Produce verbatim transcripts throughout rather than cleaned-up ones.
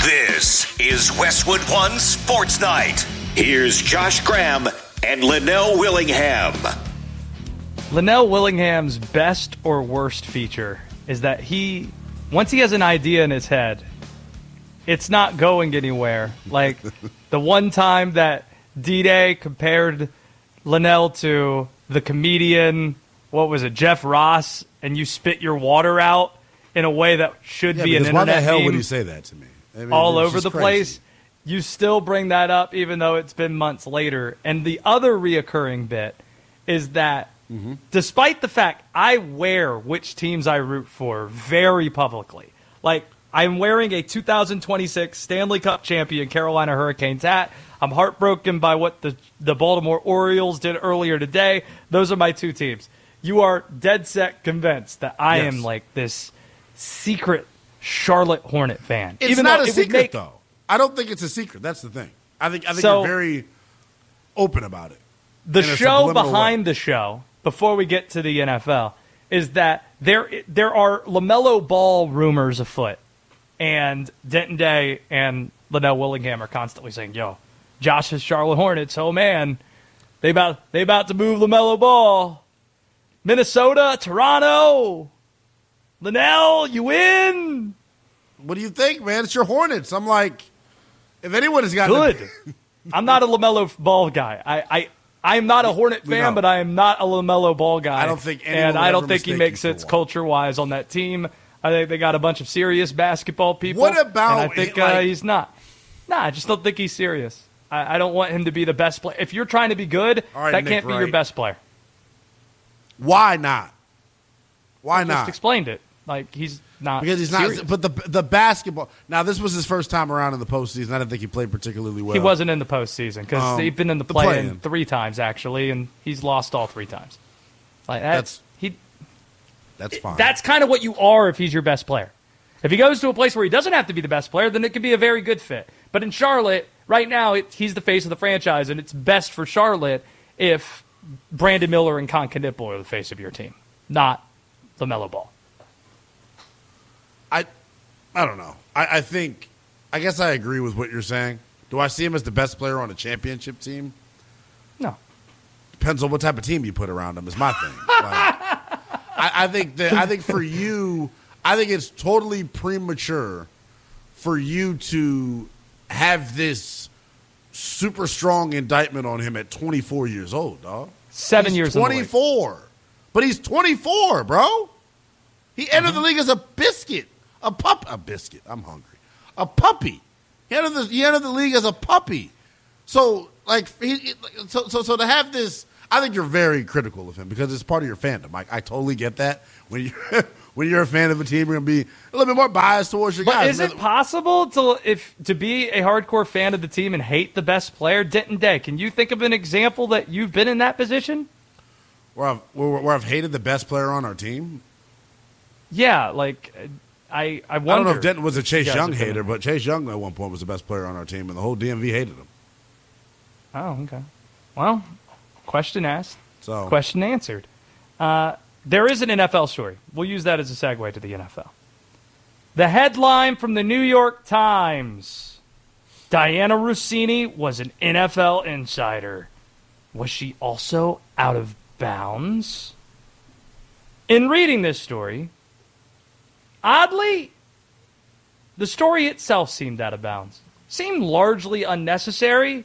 This is Westwood One Sports Night. Here's Josh Graham and Linnell Willingham. Linnell Willingham's best or worst feature is that he, once he has an idea in his head, it's not going anywhere. Like the one time that D-Day compared Linnell to the comedian, what was it, Jeff Ross, and you spit your water out in a way that should yeah, be an internet why the hell meme would he say that to me? I mean, all over the crazy. place. You still bring that up even though it's been months later. And the other reoccurring bit is that mm-hmm. despite the fact I wear which teams I root for very publicly, like I'm wearing a two thousand twenty-six Stanley Cup champion Carolina Hurricanes hat. I'm heartbroken by what the the Baltimore Orioles did earlier today. Those are my two teams. You are dead set convinced that I yes. am like this secret Charlotte Hornet fan. It's Even not though a it secret, make, though. I don't think it's a secret. That's the thing. I think I think so, you're very open about it. The show behind way. the show, before we get to the N F L, is that there there are LaMelo Ball rumors afoot. And Denton Day and Linnell Willingham are constantly saying, yo, Josh's Charlotte Hornets, oh man, they about they about to move LaMelo Ball. Minnesota, Toronto, Linnell, you win. What do you think, man? It's your Hornets. I'm like, if anyone has got good. I'm not a LaMelo Ball guy. I, I I'm not a Hornet fan, but I am not a LaMelo Ball guy. I don't think anyone and I don't ever think he makes sense culture wise on that team. I think they got a bunch of serious basketball people. What about? And I think like, uh, he's not. Nah, I just don't think he's serious. I, I don't want him to be the best player. If you're trying to be good, right, that Nick can't be Wright. your best player. Why not? Why I not? Just explained it. Like he's not because he's serious. not. But the the basketball. Now this was his first time around in the postseason. I didn't think he played particularly well. He wasn't in the postseason because um, he's been in the, the play-in play-in. three times actually, and he's lost all three times. Like that, That's he. That's fine. That's kind of what you are if he's your best player. If he goes to a place where he doesn't have to be the best player, then it could be a very good fit. But in Charlotte, right now, it, he's the face of the franchise, and it's best for Charlotte if Brandon Miller and Con Knipple are the face of your team, not LaMelo Ball. I, I don't know. I, I think, I guess I agree with what you're saying. Do I see him as the best player on a championship team? No. Depends on what type of team you put around him. Is my thing. Like, I, I think that I think for you, I think it's totally premature for you to have this super strong indictment on him at twenty-four years old, dog. Seven he's years twenty-four. But he's twenty-four, bro. He entered Mm-hmm. the league as a biscuit. A pup a biscuit. I'm hungry. A puppy. He entered the he entered the league as a puppy. So like he, so so so to have this, I think you're very critical of him because it's part of your fandom. I, I totally get that. When you when you're a fan of a team, you're gonna be a little bit more biased towards your but guys. Is it possible to if to be a hardcore fan of the team and hate the best player, Denton Day? Can you think of an example that you've been in that position? Where I've where, where I've hated the best player on our team? Yeah, like I I wonder. I don't know if Denton was a Chase you guys Young have been hater, in- but Chase Young at one point was the best player on our team, and the whole D M V hated him. Oh, okay. Well, question asked, So question answered. Uh, there is an N F L story. We'll use that as a segue to the N F L. The headline from the New York Times: Diana Rossini was an N F L insider. Was she also out of bounds? In reading this story, oddly, the story itself seemed out of bounds. Seemed largely unnecessary.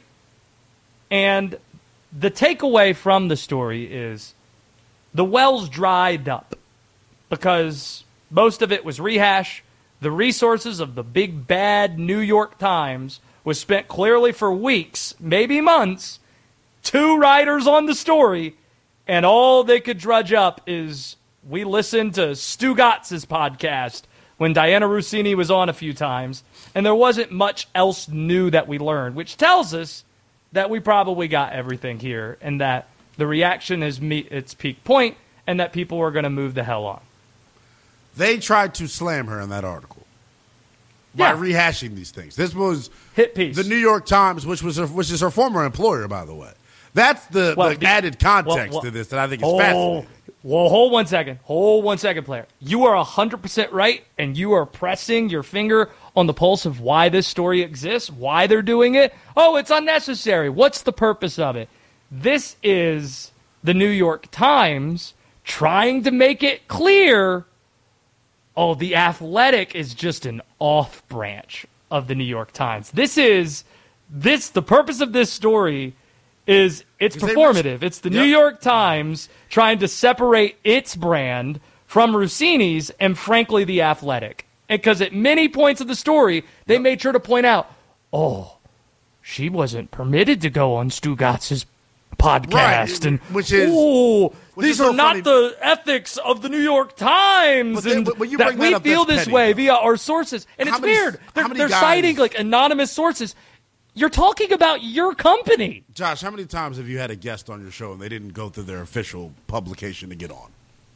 And the takeaway from the story is the wells dried up because most of it was rehash. The resources of the big bad New York Times was spent clearly for weeks, maybe months, two writers on the story, and all they could drudge up is we listened to Stu Gotz's podcast when Diana Rossini was on a few times, and there wasn't much else new that we learned, which tells us that we probably got everything here and that the reaction is meet its peak point and that people are going to move the hell on. they tried to slam her in that article by Yeah. rehashing these things. This was Hit piece. the New York Times, which was her, which is her former employer, by the way. That's the, Well, the the- added context well, well, to this that I think is oh, fascinating. Well, hold one second. Hold one second, player. You are one hundred percent right, and you are pressing your finger on the pulse of why this story exists, why they're doing it. Oh, it's unnecessary. What's the purpose of it? This is the New York Times trying to make it clear, oh, The Athletic is just an off branch of the New York Times. This is, this, the purpose of this story is it's performative. It's the Yep. New York Times trying to separate its brand from Rossini's and, frankly, The Athletic. Because at many points of the story, they Yep. made sure to point out, oh, she wasn't permitted to go on Stugatz's podcast. Right, And, which is- ooh, which these is are so not funny. the ethics of the New York Times. But then- and but when you that bring that we up, feel that's this petty, way though. via our sources. And How it's many- weird. how They're, many they're guys- citing, like, anonymous sources. You're talking about your company. Josh, how many times have you had a guest on your show and they didn't go through their official publication to get on?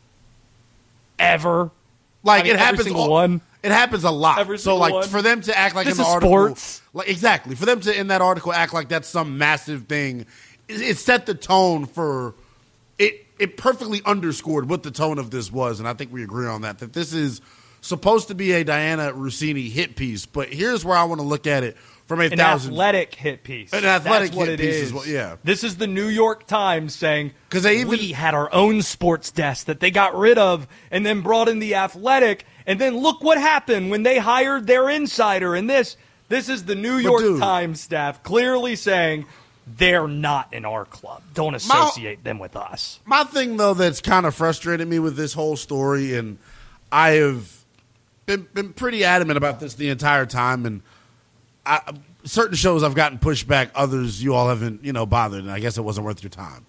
Ever. Like I mean, it every happens. single all- one. It happens a lot. Every so single like one. for them to act like This in the is article, sports. like exactly for them to in that article act like that's some massive thing, it, it set the tone for it. It perfectly underscored what the tone of this was, and I think we agree on that. That this is supposed to be a Diana Rossini hit piece, but here's where I want to look at it from a An thousand. athletic hit piece. An athletic That's what hit it piece is. is what- yeah. This is the New York Times saying 'Cause they even- we had our own sports desk that they got rid of and then brought in the Athletic, and then look what happened when they hired their insider. And this, this is the New York dude- Times staff clearly saying they're not in our club. Don't associate them with us. My thing, though, that's kind of frustrated me with this whole story, and I have been, been pretty adamant about this the entire time, and I, certain shows I've gotten pushback, others you all haven't, you know, bothered, and I guess it wasn't worth your time.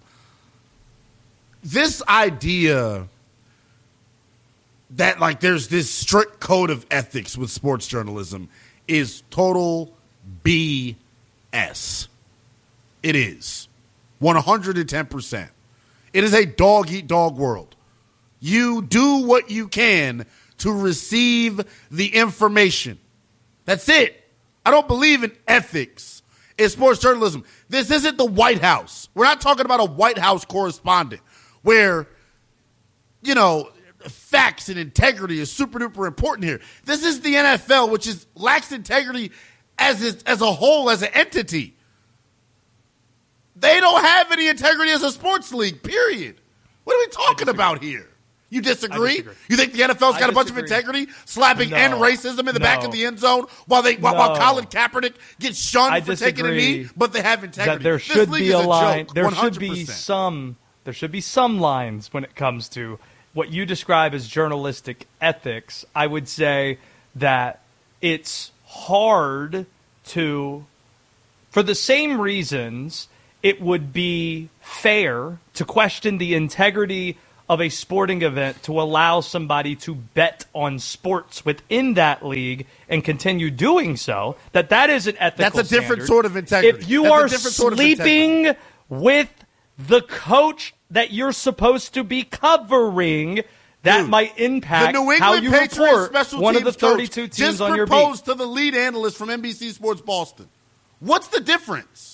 This idea that, like, there's this strict code of ethics with sports journalism is total B S. It is. one hundred ten percent. It is a dog-eat-dog world. You do what you can to receive the information. That's it. I don't believe in ethics in sports journalism. This isn't the White House. We're not talking about a White House correspondent where, you know, facts and integrity is super duper important here. This is the N F L, which is lacks integrity as a, as a whole, as an entity. They don't have any integrity as a sports league, period. What are we talking about here? You disagree? disagree. You think the N F L's got I a bunch of disagree. integrity, slapping No. end racism in the back No. of the end zone while they while, while No. Colin Kaepernick gets shunned I for taking a disagree knee, but they have integrity. that there This should league be is a line. joke, there one should hundred be percent. some. There should be some lines when it comes to what you describe as journalistic ethics. I would say that it's hard to, for the same reasons, it would be fair to question the integrity of a sporting event to allow somebody to bet on sports within that league and continue doing so. That that is an ethical That's a different standard. sort of integrity. If you That's a are different sort of sleeping with the coach that you're supposed to be covering, that Dude, might impact the New how England you Patriots report special one of teams the thirty-two coach teams just on your beat. proposed to the lead analyst from N B C Sports Boston. What's the difference?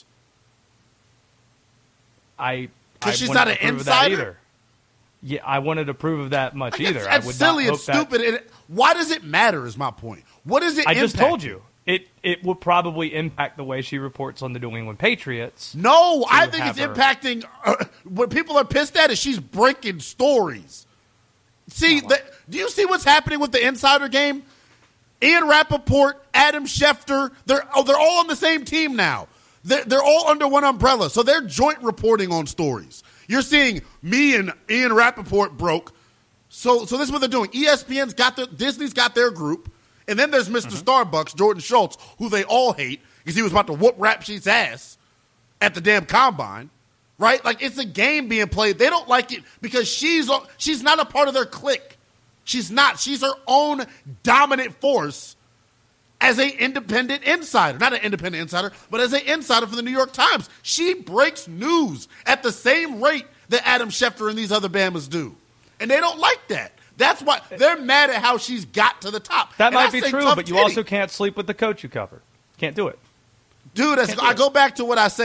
I I Because she's wouldn't not an approve of that insider? either. Yeah, I wouldn't approve of that much either. That's, I that's would silly not and hope that- stupid. And it- why does it matter is my point. What does it I just impact? told you. It it would probably impact the way she reports on the New England Patriots. No, I think it's have her- impacting. Uh, what people are pissed at is she's breaking stories. See, the, do you see what's happening with the Insider game? Ian Rappaport, Adam Schefter, they're oh, they're all on the same team now. They're, they're all under one umbrella, so they're joint reporting on stories. You're seeing me and Ian Rappaport broke. So, so this is what they're doing. E S P N's got their, Disney's got their group, and then there's Mister Mm-hmm. Starbucks, Jordan Schultz, who they all hate because he was about to whoop Rap Sheet's ass at the damn combine, right? Like it's a game being played. They don't like it because she's she's not a part of their clique. She's not. She's her own dominant force as an independent insider. Not an independent insider, but as an insider for the New York Times. She breaks news at the same rate that Adam Schefter and these other Bamas do. And they don't like that. That's why they're mad at how she's got to the top. That And might I be say true, tough but you titty. also can't sleep with the coach you cover. Can't do it. Dude, that's, Can't do I it. go back to what I say.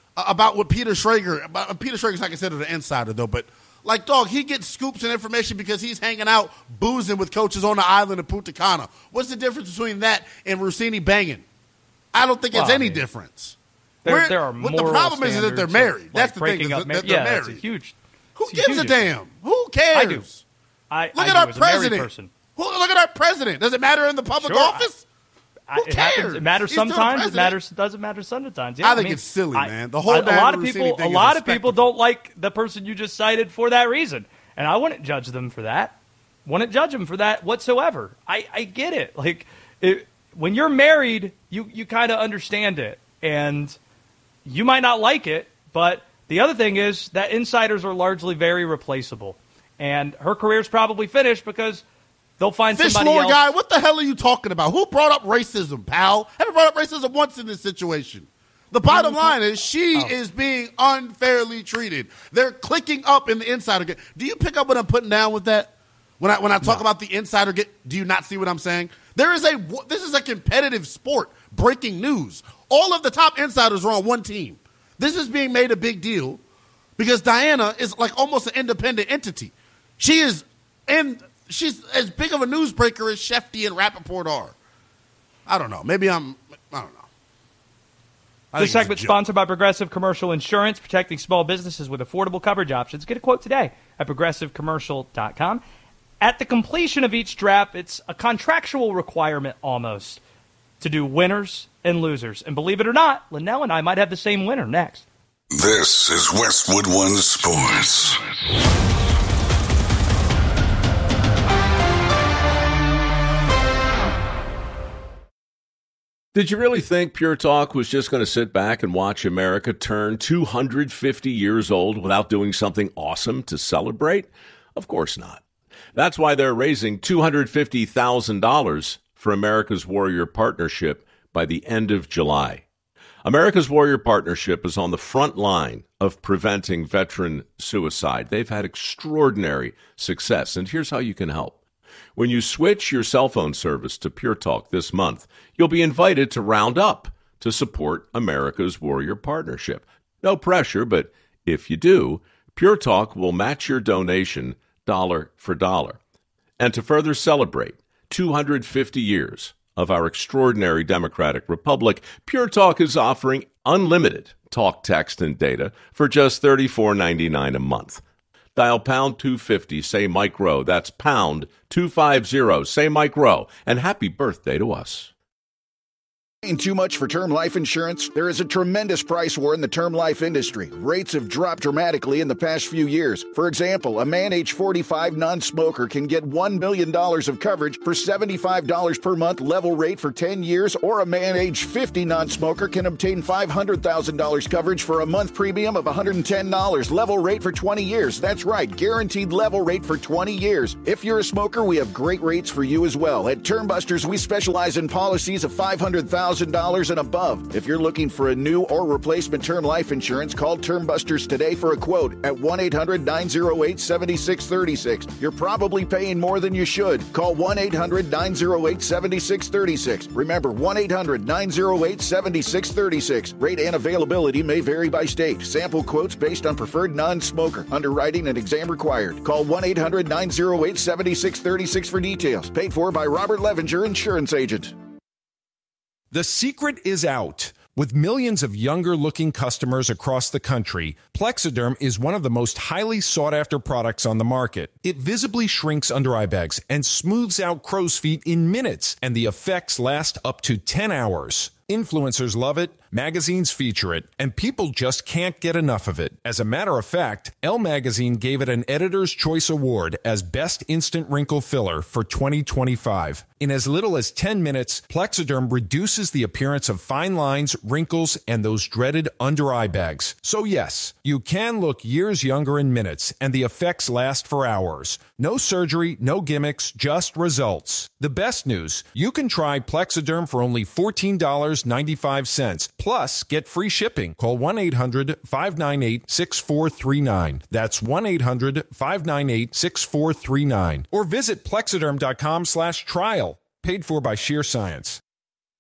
uh, about what Peter Schrager, about, uh, Peter Schrager's not considered an insider, though, but, like, dog, he gets scoops and information because he's hanging out, boozing with coaches on the island of Punta Cana. What's the difference between that and Rossini banging? I don't think well, it's any I mean, difference. There, there are what the problem is that they're married. Of, like, that's the thing, is that, mar- that they're yeah, married. That's a huge, Who gives a, a damn? Who cares? I do. I, look I at do, our president. Who, look at our president. Does it matter in the public sure, office? I, Who it cares? Happens, it matters He's sometimes. It matters. It doesn't matter sometimes. Yeah, I think I mean, it's silly, I, man. The whole I, a lot of people, people, a lot of people don't like the person you just cited for that reason, and I wouldn't judge them for that. Wouldn't judge them for that whatsoever. I, I get it. Like it, when you're married, you you kind of understand it, and you might not like it, but the other thing is that insiders are largely very replaceable, and her career's probably finished because they'll find Fish somebody lore else. Guy, what the hell are you talking about? Who brought up racism, pal? Haven't brought up racism once in this situation. The bottom line is she oh. is being unfairly treated. They're clicking up in the insider game. Do you pick up what I'm putting down with that? When I when I talk no. about the insider get, do you not see what I'm saying? There is a this is a competitive sport. Breaking news. All of the top insiders are on one team. This is being made a big deal because Diana is like almost an independent entity. She is in. She's as big of a newsbreaker as Shefty and Rappaport are. I don't know. Maybe I'm, I don't know. I this segment sponsored by Progressive Commercial Insurance, protecting small businesses with affordable coverage options. Get a quote today at progressive commercial dot com. At the completion of each draft, it's a contractual requirement almost to do winners and losers. And believe it or not, Linnell and I might have the same winner next. This is Westwood One Sports. Did you really think Pure Talk was just going to sit back and watch America turn two hundred fifty years old without doing something awesome to celebrate? Of course not. That's why they're raising two hundred fifty thousand dollars for America's Warrior Partnership by the end of July. America's Warrior Partnership is on the front line of preventing veteran suicide. They've had extraordinary success, and here's how you can help. When you switch your cell phone service to Pure Talk this month, you'll be invited to round up to support America's Warrior Partnership. No pressure, but if you do, Pure Talk will match your donation dollar for dollar. And to further celebrate two hundred fifty years of our extraordinary democratic republic, Pure Talk is offering unlimited talk, text, and data for just thirty-four ninety-nine a month. Dial pound two fifty, say Mike Rowe. That's pound two fifty, say Mike Rowe. And happy birthday to us. Paying too much for term life insurance? There is a tremendous price war in the term life industry. Rates have dropped dramatically in the past few years. For example, a man age forty-five non-smoker can get one million dollars of coverage for seventy-five dollars per month level rate for ten years, or a man age fifty non-smoker can obtain five hundred thousand dollars coverage for a month premium of one hundred ten dollars level rate for twenty years. That's right, guaranteed level rate for twenty years. If you're a smoker, we have great rates for you as well. At Term Busters, we specialize in policies of five hundred thousand dollars dollars and above. If you're looking for a new or replacement term life insurance, call Term Busters today for a quote at one eight hundred nine oh eight seven six three six. You're probably paying more than you should. Call one eight hundred nine oh eight seven six three six. Remember, one eight hundred nine oh eight seven six three six. Rate and availability may vary by state. Sample quotes based on preferred non-smoker. Underwriting and exam required. Call one eight hundred nine oh eight seven six three six for details. Paid for by Robert Levenger, insurance agent. The secret is out. With millions of younger-looking customers across the country, Plexiderm is one of the most highly sought-after products on the market. It visibly shrinks under-eye bags and smooths out crow's feet in minutes, and the effects last up to ten hours. Influencers love it, magazines feature it, and people just can't get enough of it. As a matter of fact, Elle Magazine gave it an Editor's Choice Award as Best Instant Wrinkle Filler for twenty twenty-five. In as little as ten minutes, Plexiderm reduces the appearance of fine lines, wrinkles, and those dreaded under-eye bags. So yes, you can look years younger in minutes, and the effects last for hours. No surgery, no gimmicks, just results. The best news, you can try Plexiderm for only fourteen dollars and ninety-five cents. Plus, get free shipping. Call one eight hundred five nine eight six four three nine. That's one eight hundred five nine eight six four three nine. Or visit plexiderm dot com slash trial. Paid for by Sheer Science.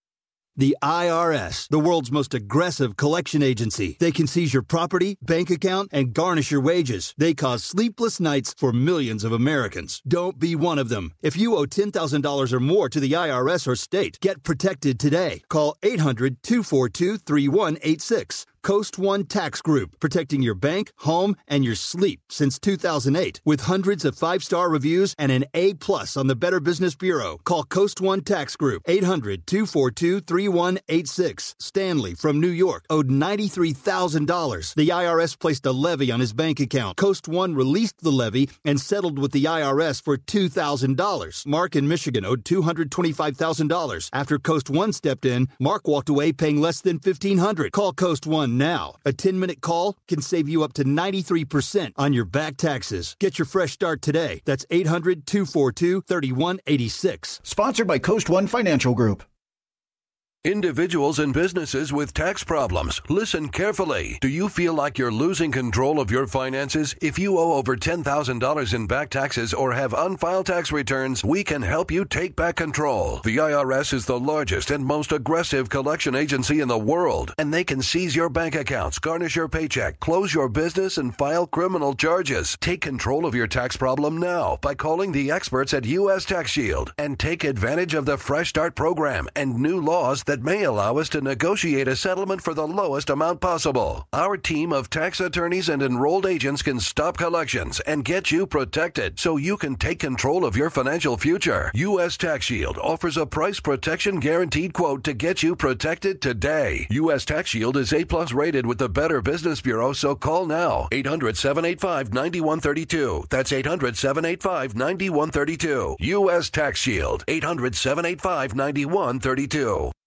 The I R S, the world's most aggressive collection agency. They can seize your property, bank account, and garnish your wages. They cause sleepless nights for millions of Americans. Don't be one of them. If you owe ten thousand dollars or more to the I R S or state, get protected today. Call eight hundred, two four two, three one eight six. Coast One Tax Group, protecting your bank, home, and your sleep since two thousand eight. With hundreds of five-star reviews and an A plus on the Better Business Bureau. Call Coast One Tax Group, eight hundred, two four two, three one eight six. Stanley from New York owed ninety-three thousand dollars. The I R S placed a levy on his bank account. Coast One released the levy and settled with the I R S for two thousand dollars. Mark in Michigan owed two hundred twenty-five thousand dollars. After Coast One stepped in, Mark walked away paying less than fifteen hundred dollars. Call Coast One now. A ten-minute call can save you up to ninety-three percent on your back taxes. Get your fresh start today. That's eight hundred, two four two, three one eight six. Sponsored by Coast One Financial Group. Individuals and businesses with tax problems, listen carefully. Do you feel like you're losing control of your finances? If you owe over ten thousand dollars in back taxes or have unfiled tax returns, we can help you take back control. The I R S is the largest and most aggressive collection agency in the world, and they can seize your bank accounts, garnish your paycheck, close your business, and file criminal charges. Take control of your tax problem now by calling the experts at U S Tax Shield and take advantage of the Fresh Start program and new laws that may allow us to negotiate a settlement for the lowest amount possible. Our team of tax attorneys and enrolled agents can stop collections and get you protected so you can take control of your financial future. U S Tax Shield offers a price protection guaranteed quote to get you protected today. U S Tax Shield is A plus rated with the Better Business Bureau, so call now. eight hundred, seven eight five, nine one three two. That's eight hundred, seven eight five, nine one three two. U S Tax Shield. eight hundred, seven eight five, nine one three two.